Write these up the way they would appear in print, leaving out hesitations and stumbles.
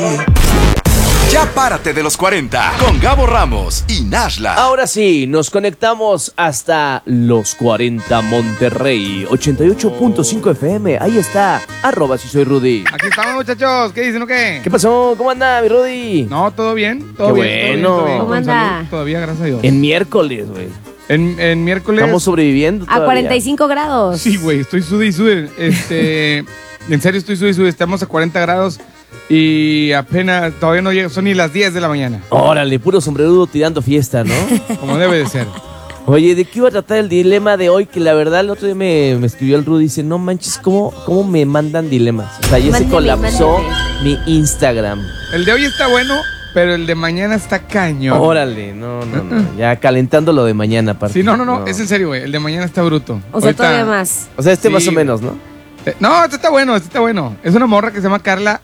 Ya párate de los 40 con Gabo Ramos y Nashla. Ahora sí, nos conectamos hasta los 40 Monterrey, 88.5 FM. Ahí está, @si soy Rudy. Aquí estamos, muchachos. ¿Qué dicen o qué? ¿Qué pasó? ¿Cómo anda, mi Rudy? No, todo bien. Todo Qué bien, bueno. todo bien, ¿Cómo con anda? salud, todavía, gracias a Dios. En miércoles, güey. En miércoles. Estamos sobreviviendo A todavía. 45 grados. Sí, güey, estoy sude y sude. En serio, estoy sude y sude. Estamos a 40 grados y apenas, todavía no llega, son ni las 10 de la mañana. Órale, puro sombrerudo tirando fiesta, ¿no? Como debe de ser. Oye, ¿de qué iba a tratar el dilema de hoy? Que la verdad el otro día me escribió el Rudy y dice, no manches, ¿cómo me mandan dilemas? O sea, ya se Mándeme, colapsó mándeme. mi Instagram. El de hoy está bueno, pero el de mañana está cañón. Órale, no, ya calentando lo de mañana, aparte. Sí, no, es en serio, güey. El de mañana está bruto. O sea, Ahorita- todavía más. O sea, Sí, más o menos, ¿no? No, este está bueno. Es una morra que se llama Carla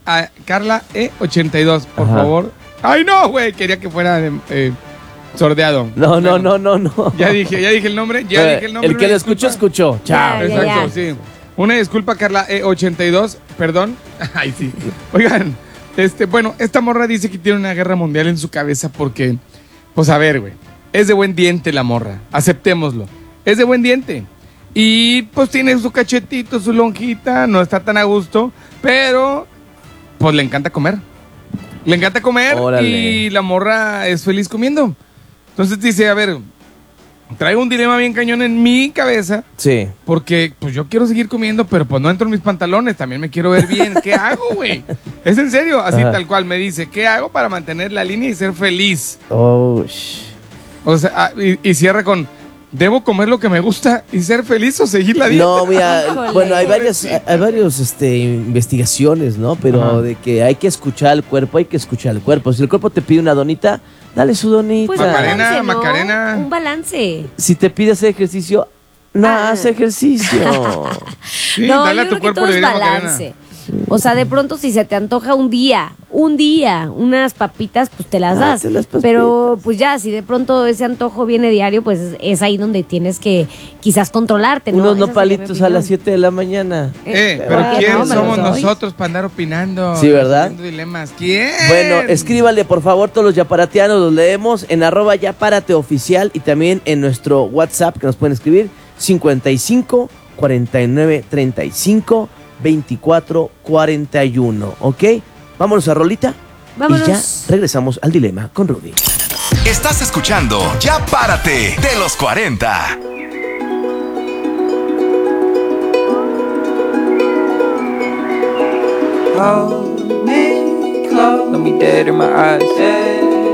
E82, por Ajá. favor. Ay, no, güey, quería que fuera sordeado. No. Ya dije el nombre, El que una lo escuchó, disculpa. escuchó. Chao. Ya, Exacto, sí. Una disculpa, Carla E82, perdón. Ay, sí. Oigan, bueno, esta morra dice que tiene una guerra mundial en su cabeza porque, pues a ver, güey, es de buen diente la morra, aceptémoslo. Es de buen diente. Y pues tiene su cachetito, su lonjita, no está tan a gusto, pero pues le encanta comer. Le encanta comer. Órale. Y la morra es feliz comiendo. Entonces dice, a ver, traigo un dilema bien cañón en mi cabeza. Sí. Porque pues yo quiero seguir comiendo, pero pues no entro en mis pantalones, también me quiero ver bien. ¿Qué hago, güey? Es en serio, así Ajá. tal cual me dice, ¿qué hago para mantener la línea y ser feliz? Oh, O sea, y cierra con, ¿debo comer lo que me gusta y ser feliz o seguir la dieta? No, mira, Híjole. bueno, hay varias investigaciones, ¿no? Pero Ajá. de que hay que escuchar al cuerpo, Si el cuerpo te pide una donita, dale su donita. Pues Macarena, un balance, ¿no? Macarena. Un balance. Si te pide hacer ejercicio, no haz ejercicio. Sí, No, dale yo a tu creo que cuerpo, todo le es diría Macarena. balance. O sea, de pronto si se te antoja un día, unas papitas, pues te las das. Date las papitas. Pero pues ya, si de pronto ese antojo viene diario, pues es ahí donde tienes que quizás controlarte, ¿no? Unos Esa sería mi nopalitos a las opinión. 7 de la mañana. Pero ¿por qué ¿quién no? Me somos los doy. nosotros para andar opinando? Sí, ¿verdad? Resolviendo dilemas. ¿Quién? Bueno, escríbale por favor todos los yaparatianos, los leemos en @yaparateoficial y también en nuestro WhatsApp que nos pueden escribir 55 49 35 24 41, ¿ok? Vámonos a rolita. Vámonos. Y ya regresamos al dilema con Rudy. Estás escuchando Ya párate de los 40. Hold me close, let me dead in my eyes,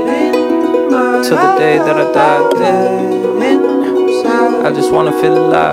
till the day that I die. I just wanna feel alive.